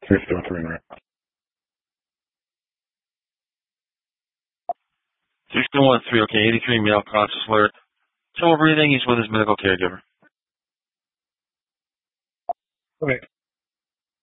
You're still 3, right? 6113, okay, 83 male, conscious alert. Trouble breathing, he's with his medical caregiver. Okay.